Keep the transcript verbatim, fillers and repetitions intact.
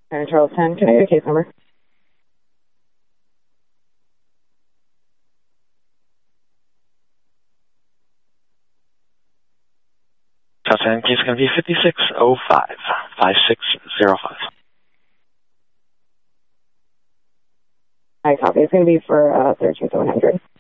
County Charles ten, can I get a case number? Charles ten, case is going to be fifty-six oh five, five six zero five. I copy. It's going to be for uh, thirteen seven hundred.